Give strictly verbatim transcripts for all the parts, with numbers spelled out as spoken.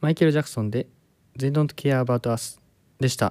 マイケル・ジャクソンで They Don't Care About Us でした。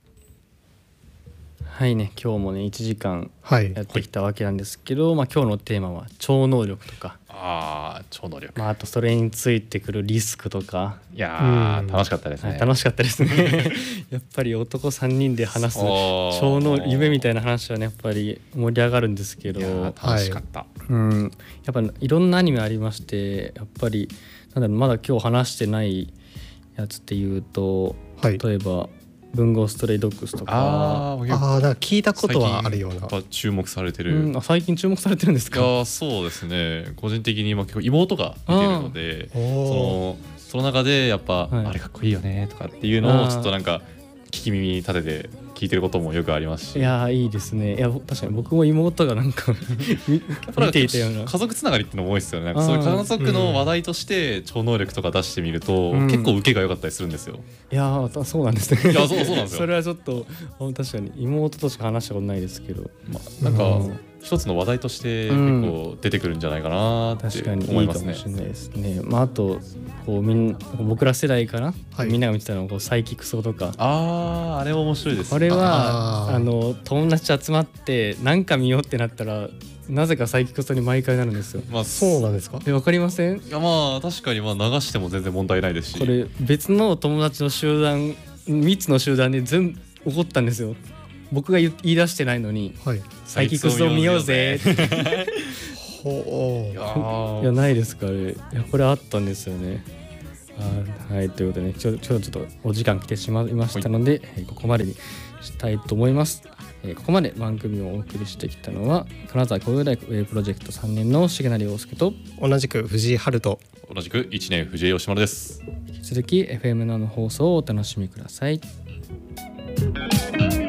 はいね、今日もねいちじかんやってきたわけなんですけど、はい、まあ、今日のテーマは超能力とか、 あ超能力、 まあ、あとそれについてくるリスクとか、 いやー楽しかったですね、 はい、楽しかったですねやっぱり男さんにんで話す超能夢みたいな話はねやっぱり盛り上がるんですけど、 いや楽しかった、はい、 うん、やっぱいろんなアニメありまして、やっぱりなんだろう、まだ今日話してないやつっていうと、はい、例えば文豪ストレイドッグスとか、 ああ、なんか聞いたことはあるような、 注目されてる、 うん、あ最近注目されてるんですか。 いやそうですね、個人的に今結構妹が見てるので、そのその中でやっぱ、はい、あれかっこいいよねとかっていうのをちょっとなんか聞き耳立てて聞いてることもよくありますし、 いやいいですね。いや確かに僕も妹がなんか見ていたような、 家族つながりっていうのも多いですよね。なんかそういう家族の話題として超能力とか出してみると、うん、結構受けが良かったりするんですよ。 いやそうなんですね。 いやそうそうなんですよ。 それはちょっと確かに妹としか話したことないですけど、 まあ、なんか、うん、一つの話題として結構出てくるんじゃないかなって思いますね。 確かにいいかもしれないですね。まあ、あとこうみん僕ら世代かな、はい、みんなが見てたのはこうサイキクソとか、 あーあれ面白いです、ね、 これは あ, あの友達集まって何か見ようってなったらなぜかサイキクソに毎回なるんですよ。 まあ、そうなんですか。 え、わかりません？ いやまあ確かにまあ流しても全然問題ないですし、 これ別の友達の集団みっつの集団で全部起こったんですよ。僕が言い出してないのに、はい、サイキクスを見ようぜってほういやないですかあれ。いやこれあったんですよね。あはいということでね、ちょちょっとお時間来てしまいましたので、はい、ここまでにしたいと思います。えー、ここまで番組をお送りしてきたのは金沢工業大学ウェブプロジェクトさんねんの重成陽介と、 同じく藤井春と、 同じくいちねん藤井吉丸です。 引き続き エフエム の放送をお楽しみください。